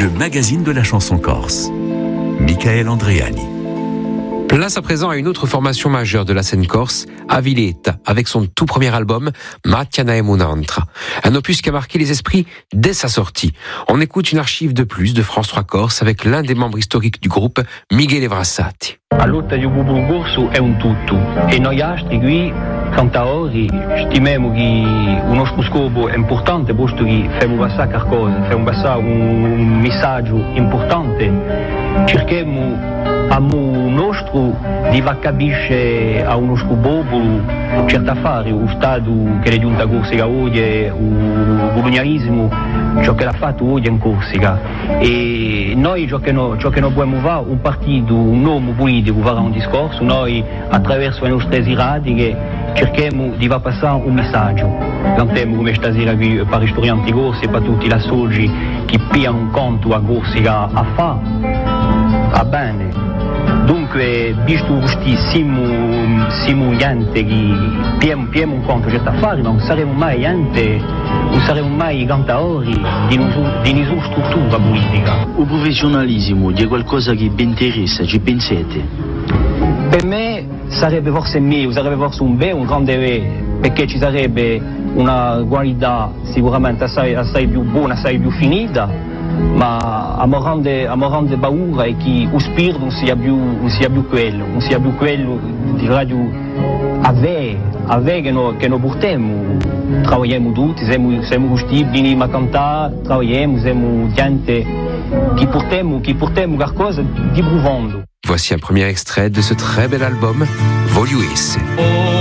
le magazine de la chanson corse. Michael Andreani. Place à présent à une autre formation majeure de la scène corse, Aviletta, avec son tout premier album, Mattiana e Munantra. Un opus qui a marqué les esprits dès sa sortie. On écoute une archive de plus de France 3 Corse avec l'un des membres historiques du groupe, Michele Vrassati. La lotta di Bubulu Corso è un tutto e noi altri qui cantatori stimiamo che uno scopo è importante posto che facciamo passare qualcosa, facciamo passare un messaggio importante, cerchiamo a nostro di va capisce a uno scobobolo certo affari, lo Stato che è giunta a Corsica oggi, il colonialismo, ciò che l'ha fatto oggi in Corsica e noi ciò che non possiamo fare un partito, un uomo politico farà un discorso, noi attraverso le nostre iradiche cerchiamo di far passare un messaggio. Cantiamo come stasera qui per i storianti corsi e per tutti i soldi che piano un conto a Corsica a fa, va bene. Dunque, visto questi siamo gente che piamo un conto certo a fare, ma non saremo mai gente, non saremo mai cantatori di nessuna struttura politica. Il professionalismo è qualcosa che vi interessa, ci pensate? Per me sarebbe forse meglio, sarebbe forse un grande re, perché ci sarebbe una qualità sicuramente assai più buona, assai più finita, ma a me rende paura è che lo spirito non sia più quello di radio avere che noi portiamo. Lavoriamo tutti, siamo costibili a cantare, lavoriamo, siamo gente che portiamo qualcosa di profondo. Voici un premier extrait de ce très bel album, Voluisse.